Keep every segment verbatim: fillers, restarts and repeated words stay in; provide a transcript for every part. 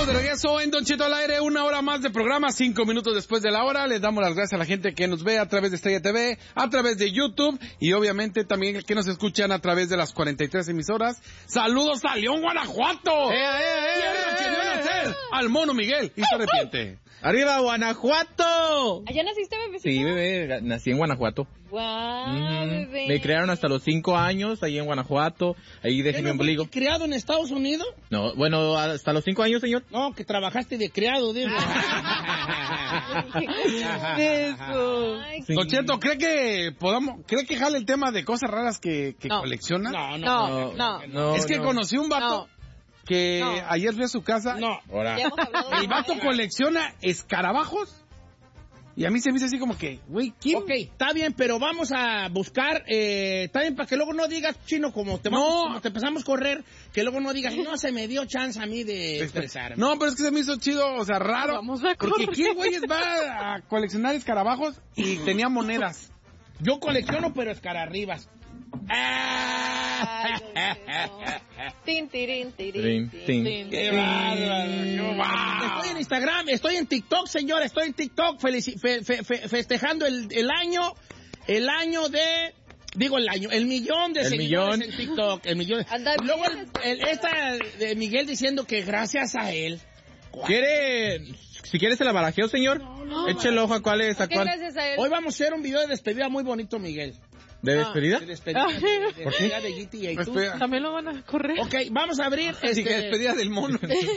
Estamos de regreso en Don Cheto al aire, una hora más de programa, cinco minutos después de la hora. Les damos las gracias a la gente que nos ve a través de Estrella T V, a través de YouTube y obviamente también que nos escuchan a través de las cuarenta y tres emisoras. ¡Saludos a León, Guanajuato! ¡Eh, eh, ¡Tierra que vio nacer al mono Miguel! Y se arrepiente. ¡Arriba, Guanajuato! ¿Allá naciste, bebecito? Sí, bebé, nací en Guanajuato. Wow, Mm-hmm. bebé. Me criaron hasta los cinco años ahí en Guanajuato. Ahí dejé mi ombligo. ¿Criado en Estados Unidos? No, bueno, hasta los cinco años, señor. No, que trabajaste de criado, digo. Eso. Ay, Sí. Don Cheto, ¿cree que podamos, cree que jale el tema de cosas raras que, que No. colecciona? No, no, No, no. no, es que no. conocí un vato No. que No. ayer fui a su casa. no. Ahora. Ya hemos hablado de El vato eso. colecciona escarabajos. Y a mí se me hizo así como que, güey, ¿quién? Ok, está bien, pero vamos a buscar, eh, está bien, para que luego no digas, Chino, como te, vamos, No. como te empezamos a correr, que luego no digas, no se me dio chance a mí de expresarme. No, pero es que se me hizo chido, o sea, raro. Vamos a porque correr. quién, güeyes, va a coleccionar escarabajos y tenía monedas. Yo colecciono, pero escararribas. Ay, Dios mío. Tin, tirin, tirin, Tin, tin. tin. ¡Qué bárbaro! ¡Qué bárbaro! Estoy en Instagram, estoy en TikTok, señor, estoy en TikTok felici- fe- fe- fe- festejando el, el año, el año de... Digo el año, el millón de El seguidores millón. en TikTok, el millón. Anda Y luego bien, el, el- esta de Miguel diciendo que gracias a él. ¿Quiere, si quiere se la barajeo, señor? no, Eche el ojo a cuál es, a ¿Qué cuál. gracias a él? Hoy vamos a hacer un video de despedida muy bonito, Miguel. ¿De despedida? De despedida, de, de ¿Por qué? despedida de G T A. ¿Tú? Despedida. También lo van a correr. Ok, vamos a abrir Así que este... despedida del mono.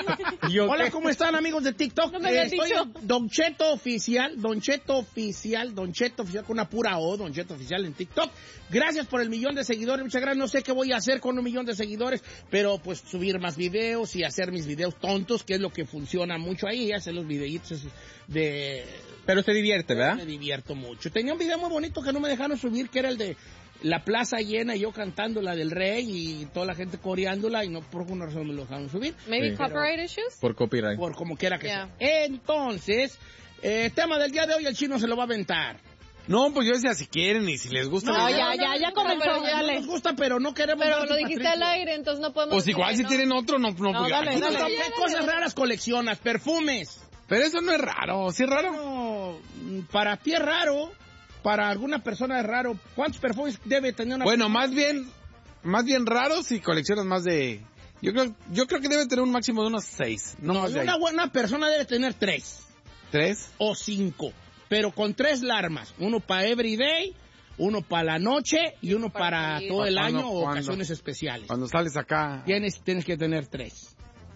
Yo, Hola, ¿qué? ¿cómo están, amigos de TikTok? No me habías estoy dicho. en Don Cheto Oficial, Don Cheto Oficial, Don Cheto Oficial con una pura O, Don Cheto Oficial en TikTok. Gracias por el millón de seguidores, muchas gracias. No sé qué voy a hacer con un millón de seguidores, pero pues subir más videos y hacer mis videos tontos, que es lo que funciona mucho ahí, hacer los videitos de... Pero se divierte, ¿verdad? Me divierto mucho. Tenía un video muy bonito que no me dejaron subir, que era el de la plaza llena y yo cantando la del rey y toda la gente coreándola y no por alguna razón me lo dejaron subir. Maybe Sí. copyright issues? Por copyright. Por como quiera que Yeah. sea. Entonces, eh, tema del día de hoy, el Chino se lo va a aventar. No, pues yo decía si quieren y si les gusta. No, pues, ya, ya, ya comenzó, pero no dale. nos gusta, pero no queremos... Pero dar lo tu dijiste Patricio. al aire, entonces no podemos... Pues igual si no. tienen otro, no, no, No, pues, dale, ay, dale. ¿Qué Ya, cosas dale. raras coleccionas? Perfumes. Pero eso no es raro, ¿sí es raro? No, para ti es raro, para alguna persona es raro. ¿Cuántos perfumes debe tener una Bueno, persona? más bien, más bien raro si coleccionas más de... Yo creo, yo creo que debe tener un máximo de unos seis, no, No, más de una ahí. buena persona debe tener tres ¿Tres? o cinco, pero con tres larmas. Uno para everyday, uno para la noche y uno para, Para salir. todo el ¿Cuándo, año o cuándo? ocasiones especiales. Cuando sales acá... Tienes, tienes que tener tres.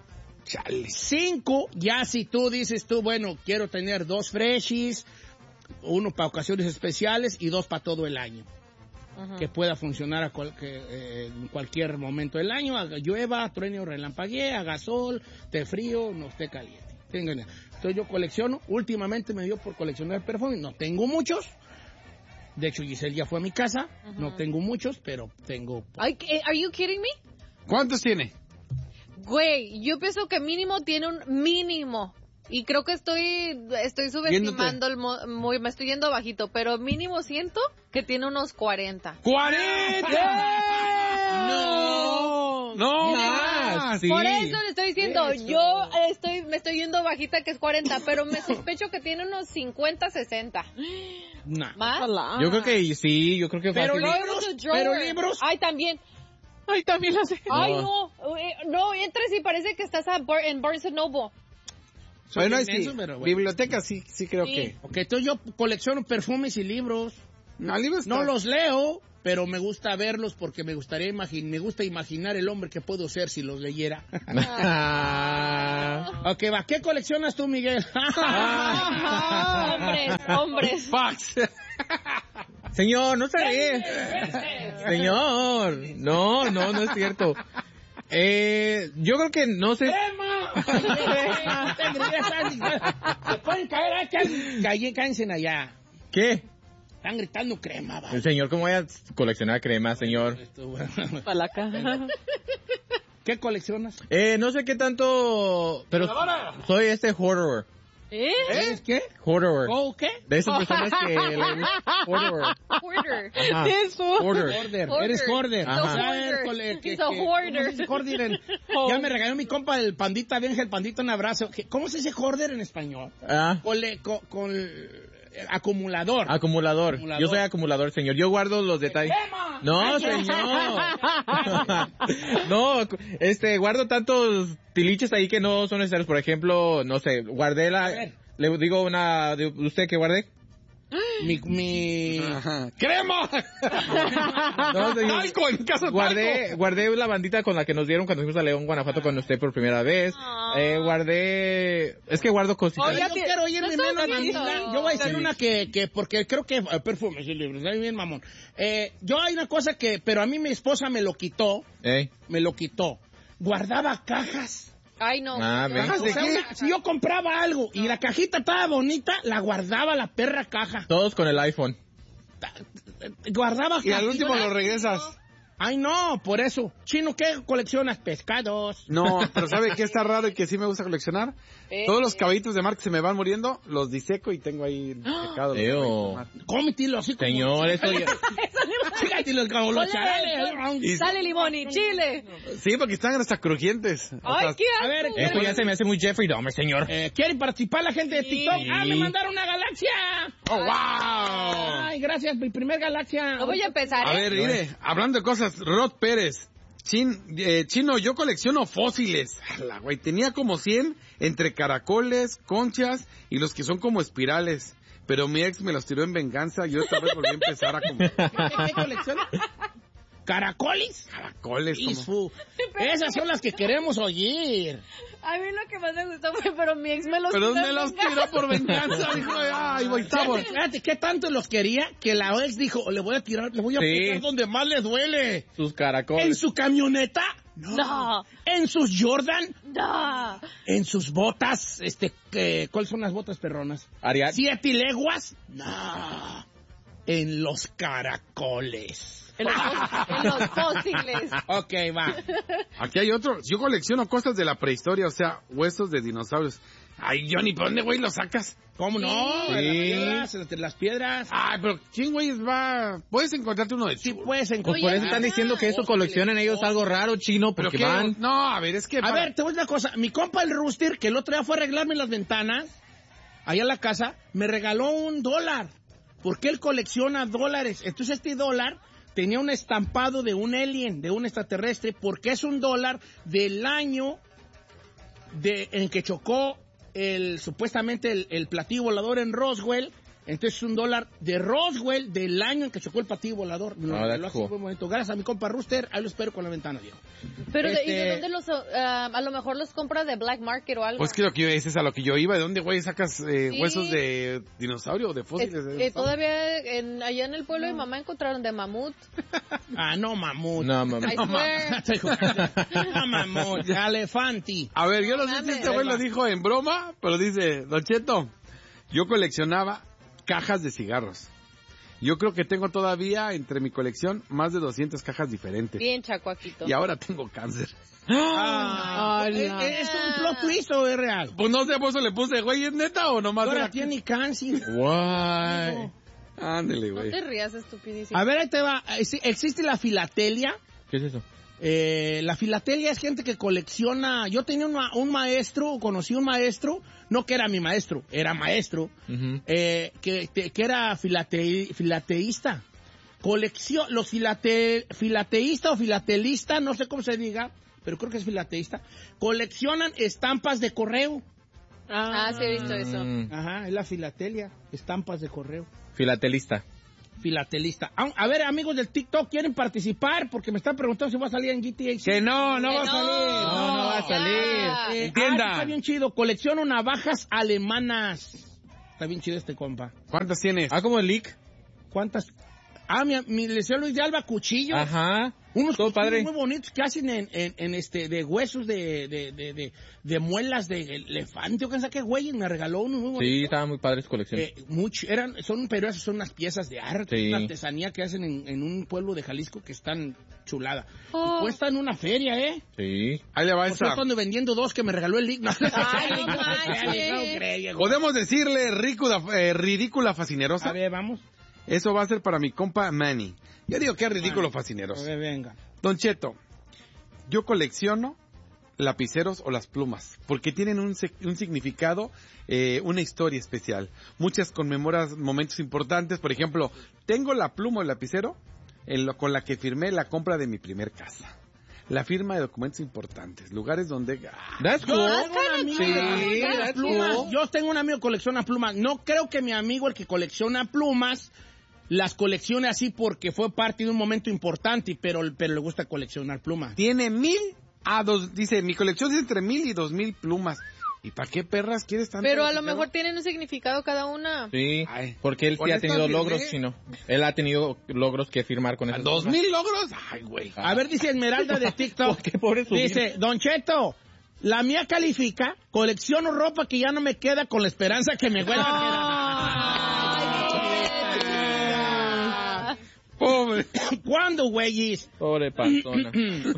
Chale. Cinco, ya si tú dices tú, bueno, quiero tener dos freshies, uno para ocasiones especiales y dos para todo el año. Ajá. Que pueda funcionar a cual- que, eh, en cualquier momento del año, haga llueva, truene o relampaguee, haga sol, esté frío, no esté caliente. Tengan- Entonces yo colecciono, últimamente me dio por coleccionar perfumes, no tengo muchos. De hecho, Giselle ya fue a mi casa, no tengo muchos, pero tengo... Ay, ¿qué- ¿Are you kidding me? ¿Cuántos tiene? Güey, yo pienso que mínimo tiene un mínimo. Y creo que estoy estoy subestimando el mo- muy, me estoy yendo bajito, pero mínimo siento que tiene unos cuarenta. ¡cuarenta! ¡No! ¡No! Ah, sí. Por eso le estoy diciendo, Eso. yo estoy me estoy yendo bajita que es cuarenta, pero me sospecho que tiene unos cincuenta, sesenta. Nah. ¿Más? Yo creo que sí, yo creo que Pero fácil. libros, Throw it in the drawer. pero libros. Ay, también. Ay, también la sé. Ay, No. no. Eh, No, entres y parece que estás a Bar- en Barnes and Noble. Soy Bueno, ahí inmenso, sí. pero bueno. Biblioteca sí, sí creo Sí. que... Ok, entonces yo colecciono perfumes y libros. No, libros No está- los leo, pero me gusta verlos porque me gustaría imagi- me gusta imaginar el hombre que puedo ser si los leyera. Ok, va. ¿Qué coleccionas tú, Miguel? hombres, hombres. Fox. Señor, no se ríe. Señor, no, no, no es cierto. Eh, yo creo que no sé. Se pueden caer, ay, caen- caen- cállense allá. ¿Qué? Están gritando crema, va. El señor, ¿cómo voy a coleccionar crema, señor? Para la caja. ¿Qué coleccionas? Eh, no sé qué tanto, pero soy este hoarder. ¿Eh? ¿Eres qué? Hoarder. ¿Oh, qué? De esas personas que... le- Hoarder. Hoarder. Ajá. Eso. Hoarder. Hoarder. Hoarder. Eres hoarder. He's a O sea, hoarder. cole- que- He's a que- hoarder. ¿cómo se dice hoarder en- Ya me regaló mi compa el pandita, Benja, el pandita, un abrazo. ¿Qué- ¿Cómo se dice hoarder en español? Ah, Cole- co- con eh, acumulador. acumulador. Acumulador. Yo soy acumulador, señor. Yo guardo los detalles. ¡Tema! No, señor. No, este, guardo tantos tiliches ahí que no son necesarios. Por ejemplo, no sé, guardé A la... ver. Le digo una... ¿De usted qué guardé? Mi, mi... Ajá. ¡Crema! No, señor. ¡Talco! En mi casa Guardé, talco. guardé la bandita con la que nos dieron cuando fuimos a León, Guanajuato con usted por primera vez. Ah. Eh, guardé... Es que guardo cositas. Oye, yo quiero oírme no menos son mamila. bonitos. Yo voy a decir Sí. una que, que porque creo que eh, perfumes y libros, está bien mamón. Eh, yo hay una cosa que, pero a mí mi esposa me lo quitó, ¿Eh? me lo quitó. Guardaba cajas. Ay, no. Ah, no. ven. ¿Cajas O de sea, qué? una- si yo compraba algo y la cajita estaba bonita, la guardaba la perra caja. Todos con el iPhone. Guardaba Y al cajitas. último lo regresas. Ay, no, por eso. Chino, ¿qué coleccionas? Pescados. No, pero ¿sabe qué está raro y que sí me gusta coleccionar? Eh. Todos los caballitos de mar que se me van muriendo, los diseco y tengo ahí secados. los Eo. caballitos de mar. Cómetelo así como... Señor, eso ya... Fíjate, como los charales. Y- Sale limón y chile. Sí, porque están hasta crujientes. O Ay, sea, qué A ver, asco. Esto ya se me hace muy Jeffrey Dahmer, señor. Eh, ¿Quiere participar la gente de Sí. TikTok? ¡Ah, me mandaron una galaxia! ¡Oh, wow! Ay, gracias, mi primer galaxia. No voy a empezar, A ¿eh? ver, mire, hablando de cosas, Rod Pérez. Chin, eh, Chino, yo colecciono fósiles. Ala, güey, tenía como cien entre caracoles, conchas y los que son como espirales. Pero mi ex me los tiró en venganza y yo esta vez volví a empezar a comer ¿Qué, qué colecciona? ¿Caracoles? caracoles. Y Como... su- Esas son las que queremos oír. A mí lo que más me gustó fue, pero mi ex me los Pero tiró me en los venganza. tiró por venganza. Dijo, ay, güey, estamos. Fíjate, fíjate, ¿qué tanto los quería que la ex dijo, le voy a tirar, le voy a Sí. pegar donde más le duele? Sus ¿En caracoles. su camioneta? No, ¿En sus Jordan? no. ¿En sus botas? Este, que- ¿cuáles son las botas perronas? Ariad. ¿Siete leguas? No. En los caracoles. En los, en los fósiles. Ok, va. Aquí hay otro. Yo colecciono cosas de la prehistoria, o sea, huesos de dinosaurios. Ay, Johnny, ¿por dónde, güey, los sacas? ¿Cómo no? Sí. En las piedras, entre las piedras. Ay, pero ¿quién, güey, va? Puedes encontrarte uno de Sí chulo. puedes Pues encontrar. por eso están diciendo que eso coleccionan ellos algo raro, chino, ¿Pero porque qué? van... No, a ver, es que... A para- ver, te voy a decir una cosa. Mi compa el Rooster, que el otro día fue a arreglarme las ventanas, allá en la casa, me regaló un dólar. Porque él colecciona dólares. Entonces este dólar tenía un estampado de un alien, de un extraterrestre, porque es un dólar del año de, en que chocó el supuestamente el, el platillo volador en Roswell. Entonces es un dólar de Roswell del año en que chocó el platillo volador. Me lo Ah, regaló that's así, cool. muy bonito. Gracias a mi compa Rooster, ahí lo espero con la ventana, viejo. Pero, de, ¿y de Este- dónde los, ah, a lo mejor los compras de Black Market o algo? Pues que lo que yo, ese es a lo que yo iba. ¿De dónde, güey, sacas eh, Sí. huesos de dinosaurio o de Eh, fósiles de eh, dinosaurio? todavía en, allá en el pueblo de mi mamá encontraron de mamut. Ah, no, mamut. No, mamá. I swear. No, mamut. Elefanti. A ver, yo no sé si Mames. este güey lo dijo en broma, pero dice, Don Cheto, yo coleccionaba cajas de cigarros. Yo creo que tengo todavía entre mi colección más de doscientas cajas diferentes. Bien chacuaquito. Y ahora tengo cáncer. Ah, Ay, ¿es, no. es un plot twist o es real? Pues no sé, por eso le puse, güey, ¿es neta o nomás Ahora era? tiene cáncer. Why? Ándele, No güey. te rías, estupidísimo. A ver, ahí te va. Ex- Existe la filatelia. ¿Qué es eso? Eh, la filatelia es gente que colecciona. Yo tenía un, ma- un maestro, conocí un maestro, no que era mi maestro, era maestro, Ujú. eh, que, te- que era filate- filateísta. Colección, los filate, filateísta o filatelista, no sé cómo se diga, pero creo que es filateísta, coleccionan estampas de correo. Ah, sí he visto eso. Mm, Ajá, es la filatelia, estampas de correo. filatelista. Filatelista. A, a ver, amigos del TikTok, ¿quieren participar? Porque me están preguntando si va a salir en G T A. Que no, no Que va a no. salir. No, no va a Ya. salir. Eh, Entienda. ah, está bien chido. Colecciono navajas alemanas. Está bien chido este compa. ¿Cuántas tienes? Ah, como el leak. ¿Cuántas? Ah, mi, mi le decía Luis de Alba, cuchillos. Ajá. Unos todo cuchillos padre. muy bonitos que hacen en, en, en este, de huesos de, de, de, de, de muelas de elefante, o qué sé qué, güey, me regaló uno muy bonito. Sí, estaba muy padre su colección. Eh, mucho, eran, son, pero esas son unas piezas de arte, Sí. una artesanía que hacen en, en un pueblo de Jalisco que están chulada. Oh. Y cuestan una feria, ¿eh? Sí. Ahí le va Por esta. cierto, ando vendiendo dos que me regaló el Ligno. Ay, no manches. Podemos decirle ridícula, eh, ridícula fascinerosa. A ver, vamos. Eso va a ser para mi compa Manny. Yo digo que es ridículo A fascineroso. ver, venga. Don Cheto, yo colecciono lapiceros o las plumas, porque tienen un, se- un significado, eh, una historia especial. Muchas conmemoras momentos importantes. Por ejemplo, tengo la pluma o el lapicero en lo, con la que firmé la compra de mi primer casa. La firma de documentos importantes, lugares donde... ¡ah! That's Yo cool. tengo un amigo Sí, que colecciona that's plumas. cool. Yo tengo un amigo que colecciona plumas. No creo que mi amigo, el que colecciona plumas, las coleccione así porque fue parte de un momento importante, pero, pero le gusta coleccionar plumas. Tiene mil a dos... Dice, mi colección es entre mil y dos mil plumas. ¿Y para qué perras quieres tanto? Pero a lo lapicero? mejor tienen un significado cada una. Sí, Ay. porque él Con sí ha esta tenido firmé. logros, chino. Él ha tenido logros que firmar con esos. ¿Dos mil logros? Ay, güey. A ver, dice Esmeralda de TikTok. Qué pobre su Dice, Don Cheto, la mía califica, colecciono ropa que ya no me queda con la esperanza que me vuelva a quedar. Pobre. ¿Cuándo, güeyes? Pobre persona.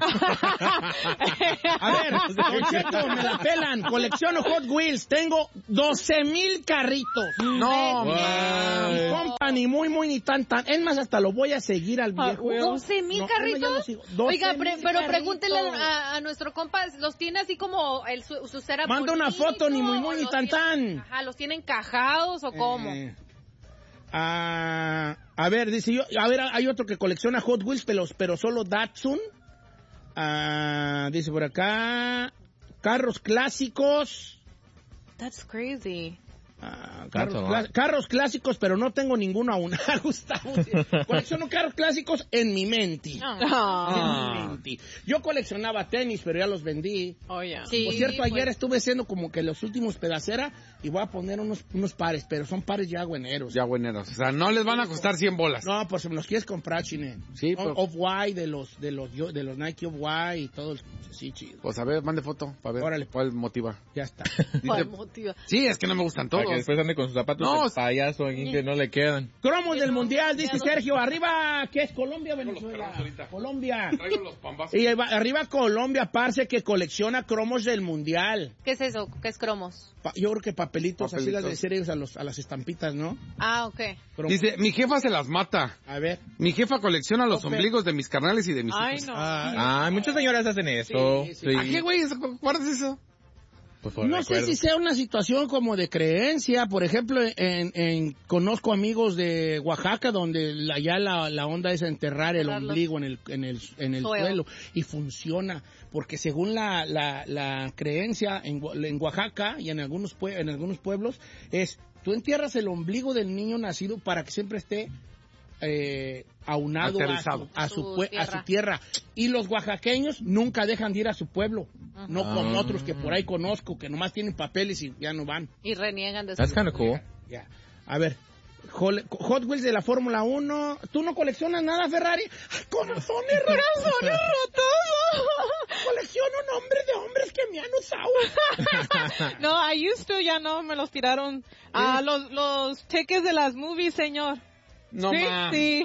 A ver, Don Cheto, me la pelan. Colecciono Hot Wheels. Tengo doce mil carritos. No, Wow. Ni compa, ni muy, muy, ni tan, tan. Es más, hasta lo voy a seguir al viejo. ¿doce mil No, ya lo carritos? sigo. doce Oiga, pre- mil pero carritos. pregúntele a, a nuestro compa, ¿los tiene así como el, su, su cera Manda una bonito, foto, ni muy, muy, o ni los tan, tiene- tan. Ajá, ¿los tienen encajados o cómo? Eh, ah, a ver, dice yo, a ver, hay otro que colecciona Hot Wheels, pero, pero solo Datsun. Ah, dice por acá, carros clásicos. That's crazy. Ah, That's carros, a lot. clá- carros clásicos, pero no tengo ninguno aún. Gustavo, dice, colecciono carros clásicos en mi mente. Ah. En mi mente. Yo coleccionaba tenis, pero ya los vendí. Oh, yeah. Sí, Por cierto, pues, ayer estuve haciendo como que los últimos pedaceras y voy a poner unos, unos pares, pero son pares ya bueneros. Ya bueneros. O sea, no les van a costar cien bolas. No, pues si me los quieres comprar, chine. Sí, Son pero- Off-White, de los, de los, yo- de los Nike Off-White y todo. el- Sí, chido. Pues a ver, mande foto para ver Órale. cuál motiva. Ya está. ¿cuál Dice- motiva? Sí, es que no me gustan Para que todos. después ande con sus zapatos No, de payaso aquí que no le quedan. Cromos del Mundial, dice Sergio. Arriba, ¿qué es? Colombia o Venezuela? perros ahorita. Colombia. Traigo los pambazos. Y va- arriba Colombia, parce, que colecciona cromos del Mundial. ¿Qué es eso? ¿Qué es cromos? Pa- yo creo que papelitos, así las de Papelitos. ser ellos a, los, a las estampitas, ¿no? Ah, ok. Cromos. Dice, mi jefa se las mata. A ver. Mi jefa colecciona los Ope. ombligos de mis carnales y de mis Ay, hijos. no. Ah, Ah, muchas señoras hacen eso. Sí, sí. Sí. ¿A qué, güey? ¿Eso- ¿Guardas eso? Pues por No sé recuerdo. si sea una situación como de creencia. Por ejemplo, en, en conozco amigos de Oaxaca donde la- allá la, la onda es enterrar el Enterrarlos. ombligo en el, en el, en el Soil. suelo y funciona. Porque según la, la, la creencia en, Gua- en Oaxaca y en algunos, pue- en algunos pueblos es, tú entierras el ombligo del niño nacido para que siempre esté eh, aunado a su, Aterrizado. a, su, Su pue- a tierra. su tierra. Y los oaxaqueños nunca dejan de ir a su pueblo. No como Ah. otros que por ahí conozco, que nomás tienen papeles y ya no van. Y reniegan de That's su... kind of cool. Ya. A ver, Jole- Hot Wheels de la Fórmula uno. ¿Tú no coleccionas nada, Ferrari? ¡Ay, corazones, corazones rotos! Colecciono nombres de hombres que me han usado. No, I used to, ya no, me los tiraron. Ah, los, los cheques de las movies, señor. No sí, más. sí.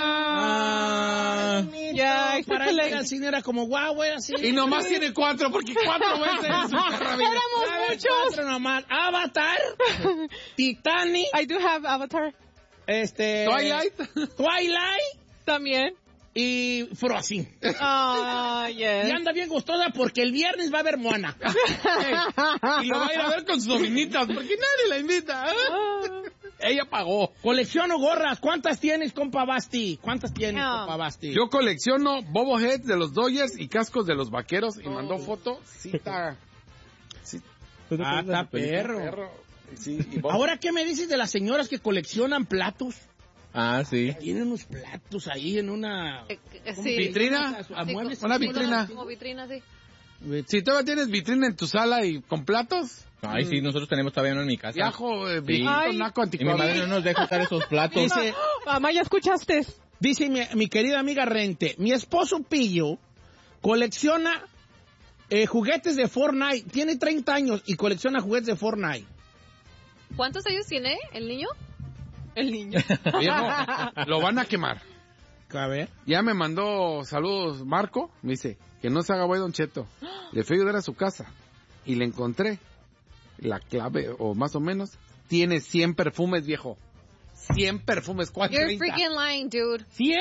Ah, Ya, I para used to ir al collect- cine era como guau, güey, así. Y nomás tiene cuatro, porque cuatro veces en su perra vida. Éramos A ver, muchos. cuatro nomás. Avatar, Titanic, I do have Avatar este... Twilight. Twilight también. y Frozen. Ah, Y yes. anda bien gustosa porque el viernes va a haber Moana. Y lo va a ir a ver con sus dominitas, porque nadie la invita. Ella pagó. Colecciono gorras. ¿Cuántas tienes, compa Basti? ¿Cuántas tienes, No. compa Basti? Yo colecciono boboheads de los Dodgers y cascos de los vaqueros. Y mandó foto. Sí, está. Sí, Ah, está perro. perro. Sí, y bobo- Ahora, ¿qué me dices de las señoras que coleccionan platos? Ah, sí. Tienen unos platos ahí en una... Eh, eh, ¿cómo sí. se ¿Vitrina? llama? A Sí, muebles. como- Una como- vitrina. Como vitrina, sí. Si todavía tienes vitrina en tu sala y con platos, Ay, sí, nosotros tenemos todavía uno en mi casa. viajo, eh, Sí. viejito, Ay. naco, Y mi madre anticuado. no nos deja usar esos platos. Dice, Mamá, ¿ya escuchaste? Dice mi, mi querida amiga Rente, mi esposo Pillo colecciona eh, juguetes de Fortnite. Tiene treinta años y colecciona juguetes de Fortnite. ¿Cuántos años tiene el niño? El niño. Viejo, lo van a quemar. A ver. Ya me mandó saludos Marco, me dice que no se haga güey Don Cheto. Le fui a ayudar a su casa y le encontré la clave, o más o menos, tiene cien perfumes, viejo. cien perfumes, ¿cuál You're treinta? freaking lying, dude. cien